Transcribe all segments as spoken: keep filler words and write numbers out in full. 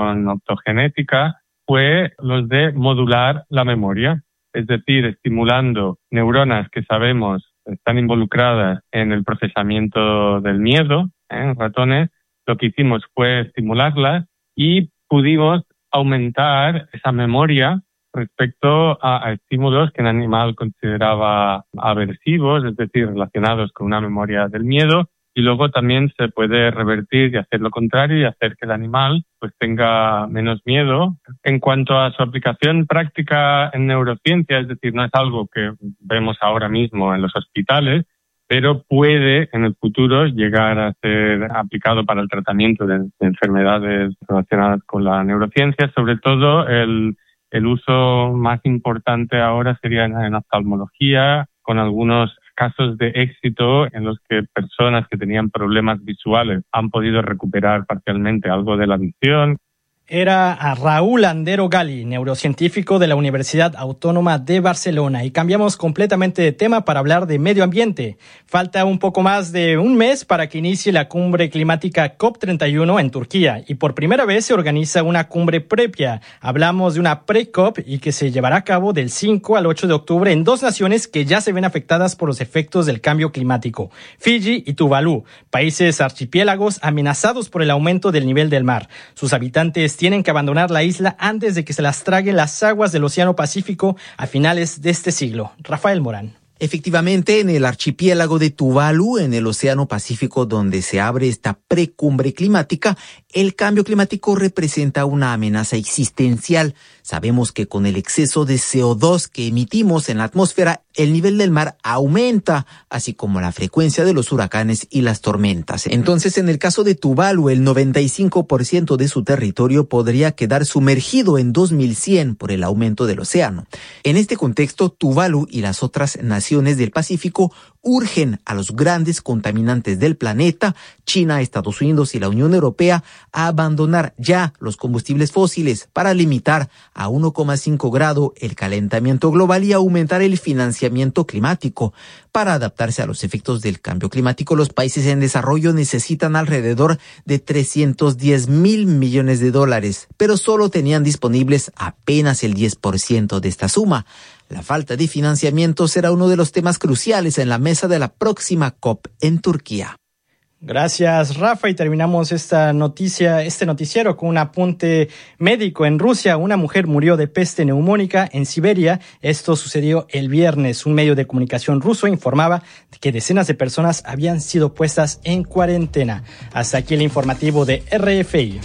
programación optogenética fue los de modular la memoria, es decir, estimulando neuronas que sabemos están involucradas en el procesamiento del miedo, ¿eh? En ratones. Lo que hicimos fue estimularlas y pudimos aumentar esa memoria respecto a, a estímulos que el animal consideraba aversivos, es decir, relacionados con una memoria del miedo, y luego también se puede revertir y hacer lo contrario y hacer que el animal pues tenga menos miedo. En cuanto a su aplicación práctica en neurociencia, es decir, no es algo que vemos ahora mismo en los hospitales, pero puede en el futuro llegar a ser aplicado para el tratamiento de, de enfermedades relacionadas con la neurociencia. Sobre todo el, el uso más importante ahora sería en, en oftalmología, con algunos casos de éxito en los que personas que tenían problemas visuales han podido recuperar parcialmente algo de la visión. Era a Raúl Andero Gali, neurocientífico de la Universidad Autónoma de Barcelona. Y cambiamos completamente de tema para hablar de medio ambiente. Falta un poco más de un mes para que inicie la cumbre climática COP treinta y uno en Turquía. Y por primera vez se organiza una cumbre previa. Hablamos de una pre-COP y que se llevará a cabo del cinco al ocho de octubre en dos naciones que ya se ven afectadas por los efectos del cambio climático. Fiji y Tuvalu, países archipiélagos amenazados por el aumento del nivel del mar. Sus habitantes tienen que abandonar la isla antes de que se las traguen las aguas del Océano Pacífico a finales de este siglo. Rafael Morán. Efectivamente, en el archipiélago de Tuvalu, en el Océano Pacífico, donde se abre esta precumbre climática, el cambio climático representa una amenaza existencial. Sabemos que con el exceso de C O dos que emitimos en la atmósfera, el nivel del mar aumenta, así como la frecuencia de los huracanes y las tormentas. Entonces, en el caso de Tuvalu, el noventa y cinco por ciento de su territorio podría quedar sumergido en dos mil cien por el aumento del océano. En este contexto, Tuvalu y las otras naciones del Pacífico urgen a los grandes contaminantes del planeta, China, Estados Unidos y la Unión Europea, a abandonar ya los combustibles fósiles para limitar a uno coma cinco grado el calentamiento global y aumentar el financiamiento climático. Para adaptarse a los efectos del cambio climático, los países en desarrollo necesitan alrededor de trescientos diez mil millones de dólares, pero solo tenían disponibles apenas el diez por ciento de esta suma. La falta de financiamiento será uno de los temas cruciales en la mesa de la próxima COP en Turquía. Gracias, Rafa, y terminamos esta noticia, este noticiero con un apunte médico. En Rusia, una mujer murió de peste neumónica en Siberia. Esto sucedió el viernes. Un medio de comunicación ruso informaba que decenas de personas habían sido puestas en cuarentena. Hasta aquí el informativo de R F I.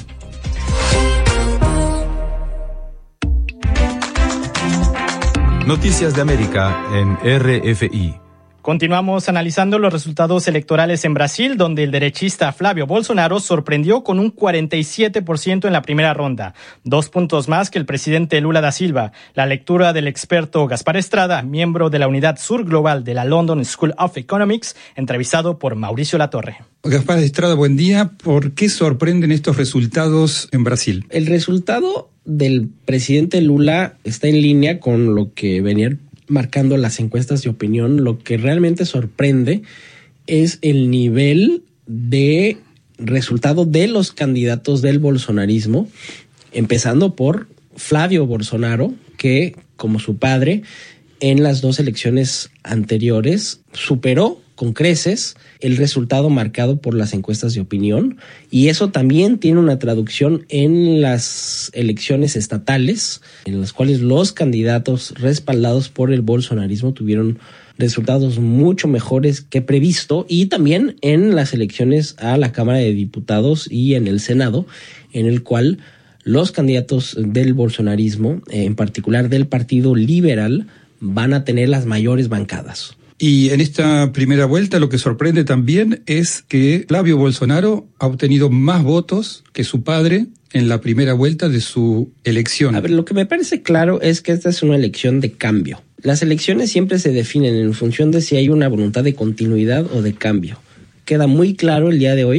Noticias de América en R F I. Continuamos analizando los resultados electorales en Brasil, donde el derechista Flávio Bolsonaro sorprendió con un cuarenta y siete por ciento en la primera ronda, dos puntos más que el presidente Lula da Silva. La lectura del experto Gaspar Estrada, miembro de la Unidad Sur Global de la London School of Economics, entrevistado por Mauricio Latorre. Gaspar Estrada, buen día. ¿Por qué sorprenden estos resultados en Brasil? El resultado del presidente Lula está en línea con lo que venían marcando las encuestas de opinión. Lo que realmente sorprende es el nivel de resultado de los candidatos del bolsonarismo, empezando por Flávio Bolsonaro, que, como su padre, en las dos elecciones anteriores superó con creces el resultado marcado por las encuestas de opinión, y eso también tiene una traducción en las elecciones estatales, en las cuales los candidatos respaldados por el bolsonarismo tuvieron resultados mucho mejores que previsto, y también en las elecciones a la Cámara de Diputados y en el Senado, en el cual los candidatos del bolsonarismo, en particular del Partido Liberal, van a tener las mayores bancadas. Y en esta primera vuelta lo que sorprende también es que Flávio Bolsonaro ha obtenido más votos que su padre en la primera vuelta de su elección. A ver, lo que me parece claro es que esta es una elección de cambio. Las elecciones siempre se definen en función de si hay una voluntad de continuidad o de cambio. Queda muy claro el día de hoy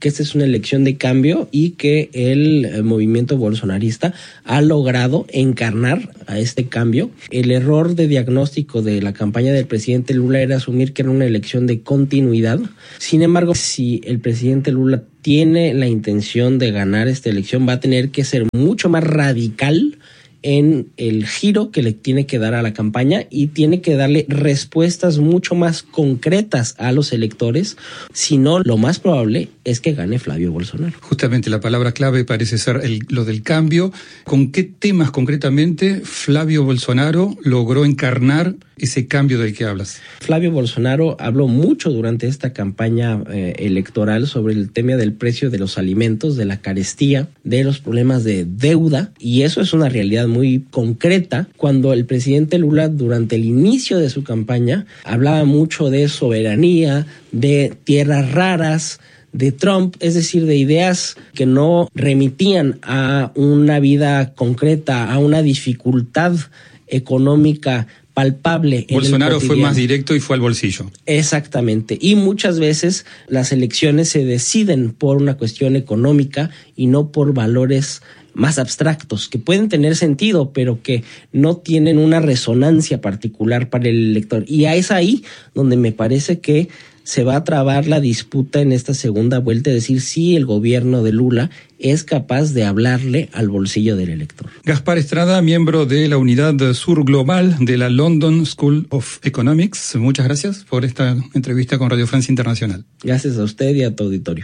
que esta es una elección de cambio y que el movimiento bolsonarista ha logrado encarnar a este cambio. El error de diagnóstico de la campaña del presidente Lula era asumir que era una elección de continuidad. Sin embargo, si el presidente Lula tiene la intención de ganar esta elección, va a tener que ser mucho más radical en el giro que le tiene que dar a la campaña y tiene que darle respuestas mucho más concretas a los electores. Si no, lo más probable es que gane Flavio Bolsonaro. Justamente la palabra clave parece ser el, lo del cambio. ¿Con qué temas concretamente Flavio Bolsonaro logró encarnar ese cambio del que hablas? Flavio Bolsonaro habló mucho durante esta campaña eh, electoral sobre el tema del precio de los alimentos, de la carestía, de los problemas de deuda, y eso es una realidad muy concreta. Cuando el presidente Lula, durante el inicio de su campaña, hablaba mucho de soberanía, de tierras raras, de Trump, es decir, de ideas que no remitían a una vida concreta, a una dificultad económica palpable. Bolsonaro fue más directo y fue al bolsillo. Exactamente. Y muchas veces las elecciones se deciden por una cuestión económica y no por valores más abstractos, que pueden tener sentido, pero que no tienen una resonancia particular para el elector. Y es ahí donde me parece que se va a trabar la disputa en esta segunda vuelta, es decir, si el gobierno de Lula es capaz de hablarle al bolsillo del elector. Gaspar Estrada, miembro de la Unidad Sur Global de la London School of Economics. Muchas gracias por esta entrevista con Radio Francia Internacional. Gracias a usted y a tu auditorio.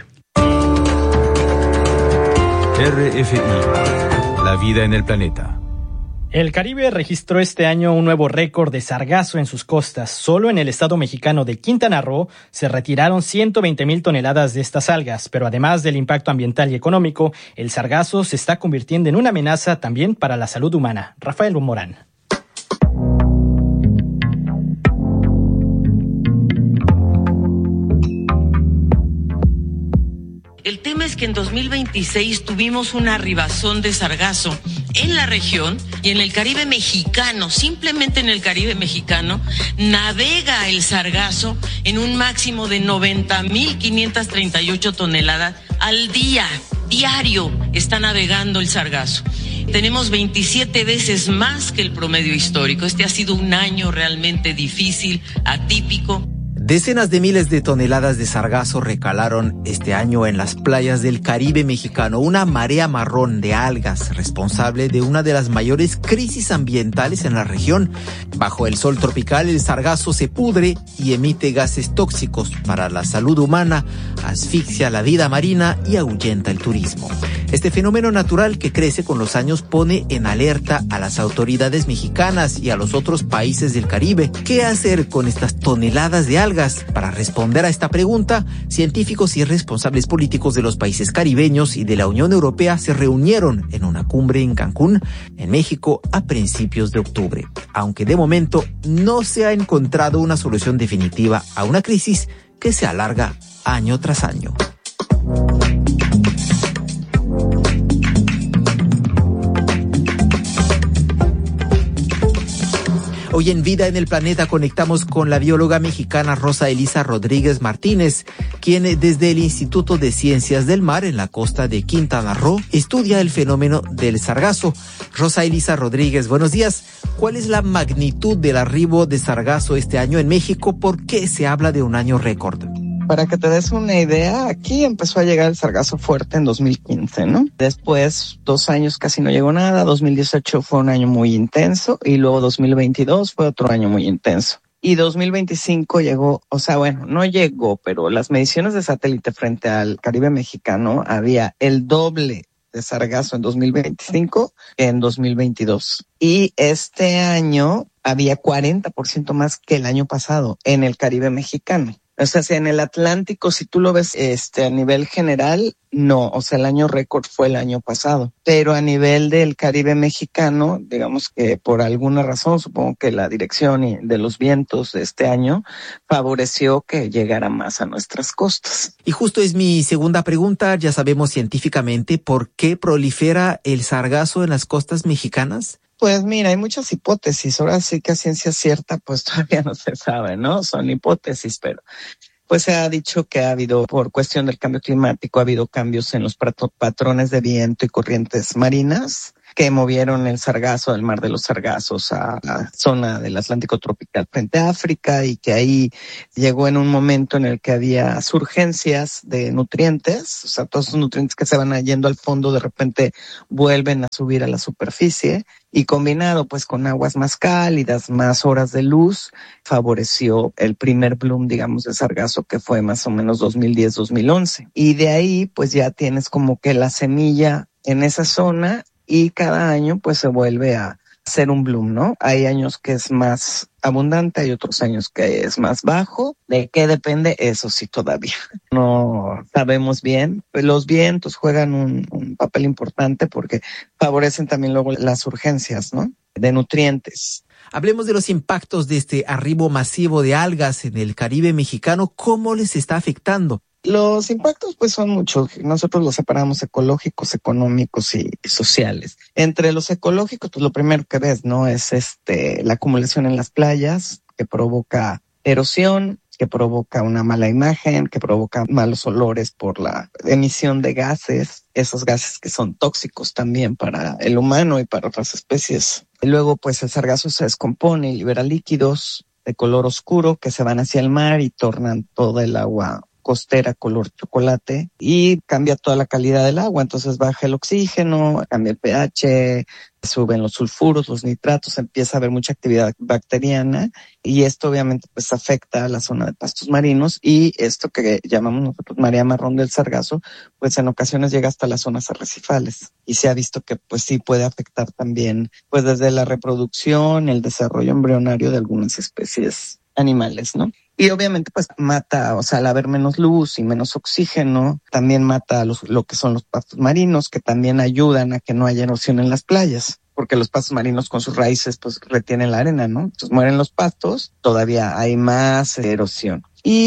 R F I, la vida en el planeta. El Caribe registró este año un nuevo récord de sargazo en sus costas. Solo en el estado mexicano de Quintana Roo se retiraron ciento veinte mil toneladas de estas algas, pero además del impacto ambiental y económico, el sargazo se está convirtiendo en una amenaza también para la salud humana. Rafael Morán. El tema es que en dos mil veintiséis tuvimos una arribazón de sargazo en la región y en el Caribe mexicano, simplemente en el Caribe mexicano, navega el sargazo en un máximo de noventa mil quinientas treinta y ocho toneladas al día, diario está navegando el sargazo. Tenemos veintisiete veces más que el promedio histórico. Este ha sido un año realmente difícil, atípico. Decenas de miles de toneladas de sargazo recalaron este año en las playas del Caribe mexicano, una marea marrón de algas responsable de una de las mayores crisis ambientales en la región. Bajo el sol tropical, el sargazo se pudre y emite gases tóxicos para la salud humana, asfixia la vida marina y ahuyenta el turismo. Este fenómeno natural que crece con los años pone en alerta a las autoridades mexicanas y a los otros países del Caribe. ¿Qué hacer con estas toneladas de algas? Para responder a esta pregunta, científicos y responsables políticos de los países caribeños y de la Unión Europea se reunieron en una cumbre en Cancún, en México, a principios de octubre. Aunque de momento no se ha encontrado una solución definitiva a una crisis que se alarga año tras año. Hoy en Vida en el Planeta conectamos con la bióloga mexicana Rosa Elisa Rodríguez Martínez, quien desde el Instituto de Ciencias del Mar en la costa de Quintana Roo estudia el fenómeno del sargazo. Rosa Elisa Rodríguez, buenos días. ¿Cuál es la magnitud del arribo de sargazo este año en México? ¿Por qué se habla de un año récord? Para que te des una idea, aquí empezó a llegar el sargazo fuerte en dos mil quince, ¿no? Después, dos años casi no llegó nada, dos mil dieciocho fue un año muy intenso y luego dos mil veintidós fue otro año muy intenso. Y dos mil veinticinco llegó, o sea, bueno, no llegó, pero las mediciones de satélite frente al Caribe mexicano había el doble de sargazo en dos mil veinticinco que en dos mil veintidós. Y este año había cuarenta por ciento más que el año pasado en el Caribe mexicano. O sea, si en el Atlántico, si tú lo ves este a nivel general, no, o sea, el año récord fue el año pasado. Pero a nivel del Caribe mexicano, digamos que por alguna razón, supongo que la dirección de los vientos de este año favoreció que llegara más a nuestras costas. Y justo es mi segunda pregunta. Ya sabemos científicamente por qué prolifera el sargazo en las costas mexicanas. Pues mira, hay muchas hipótesis. Ahora sí que a ciencia cierta, pues todavía no se sabe, ¿no? Son hipótesis, pero pues se ha dicho que ha habido, por cuestión del cambio climático, ha habido cambios en los patrones de viento y corrientes marinas que movieron el sargazo del Mar de los Sargazos a la zona del Atlántico tropical frente a África, y que ahí llegó en un momento en el que había surgencias de nutrientes, o sea, todos esos nutrientes que se van yendo al fondo de repente vuelven a subir a la superficie, y combinado pues con aguas más cálidas, más horas de luz, favoreció el primer bloom, digamos, de sargazo, que fue más o menos dos mil diez, dos mil once. Y de ahí pues ya tienes como que la semilla en esa zona, y cada año pues se vuelve a hacer un bloom, ¿no? Hay años que es más abundante, hay otros años que es más bajo. ¿De qué depende? Eso sí todavía no sabemos bien. Los vientos juegan un, un papel importante porque favorecen también luego las urgencias, ¿no?, de nutrientes. Hablemos de los impactos de este arribo masivo de algas en el Caribe mexicano. ¿Cómo les está afectando? Los impactos pues son muchos. Nosotros los separamos ecológicos, económicos y, y sociales. Entre los ecológicos, pues lo primero que ves, ¿no?, es este la acumulación en las playas, que provoca erosión, que provoca una mala imagen, que provoca malos olores por la emisión de gases, esos gases que son tóxicos también para el humano y para otras especies. Y luego pues el sargazo se descompone y libera líquidos de color oscuro que se van hacia el mar y tornan toda el agua costera color chocolate, y cambia toda la calidad del agua. Entonces baja el oxígeno, cambia el pH, suben los sulfuros, los nitratos, empieza a haber mucha actividad bacteriana, y esto obviamente pues afecta a la zona de pastos marinos, y esto que llamamos nosotros marea marrón del sargazo, pues en ocasiones llega hasta las zonas arrecifales, y se ha visto que pues sí puede afectar también pues desde la reproducción, el desarrollo embrionario de algunas especies animales, ¿no? Y obviamente pues mata, o sea, al haber menos luz y menos oxígeno, también mata a los, lo que son los pastos marinos, que también ayudan a que no haya erosión en las playas, porque los pastos marinos con sus raíces pues retienen la arena, ¿no? Entonces mueren los pastos, todavía hay más erosión.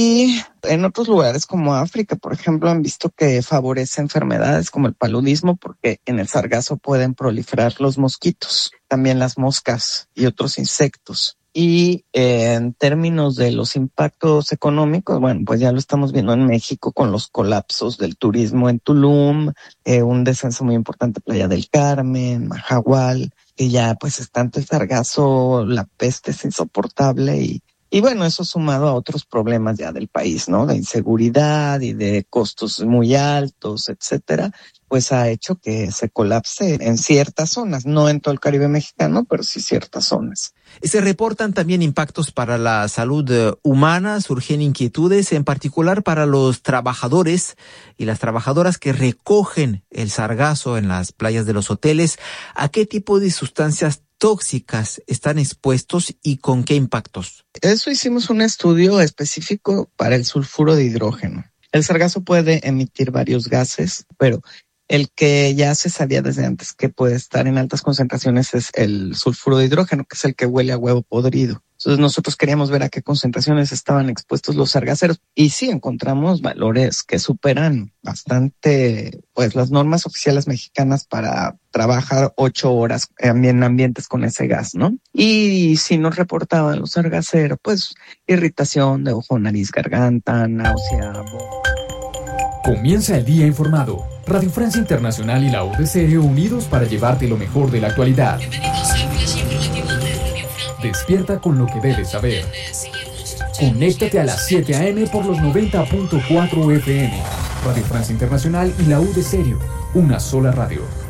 Y en otros lugares como África, por ejemplo, han visto que favorece enfermedades como el paludismo, porque en el sargazo pueden proliferar los mosquitos, también las moscas y otros insectos. Y eh, en términos de los impactos económicos, bueno, pues ya lo estamos viendo en México con los colapsos del turismo en Tulum, eh, un descenso muy importante en Playa del Carmen, Mahahual, que ya pues es tanto el sargazo, la peste es insoportable, y Y bueno, eso sumado a otros problemas ya del país, ¿no?, de inseguridad y de costos muy altos, etcétera, pues ha hecho que se colapse en ciertas zonas, no en todo el Caribe mexicano, pero sí ciertas zonas. Se reportan también impactos para la salud humana, surgen inquietudes, en particular para los trabajadores y las trabajadoras que recogen el sargazo en las playas de los hoteles. ¿A qué tipo de sustancias tóxicas están expuestos y con qué impactos? Eso hicimos un estudio específico para el sulfuro de hidrógeno. El sargazo puede emitir varios gases, pero el que ya se sabía desde antes que puede estar en altas concentraciones es el sulfuro de hidrógeno, que es el que huele a huevo podrido. Entonces nosotros queríamos ver a qué concentraciones estaban expuestos los sargaceros, y sí encontramos valores que superan bastante pues las normas oficiales mexicanas para trabajar ocho horas en ambientes con ese gas, ¿no? Y sí nos reportaban los sargaceros pues irritación de ojo, nariz, garganta, náusea. Comienza el día informado. Radio Francia Internacional y la U D C unidos para llevarte lo mejor de la actualidad. Despierta con lo que debes saber. Conéctate a las siete a eme por los noventa punto cuatro F M. Radio Francia Internacional y la U D C, una sola radio.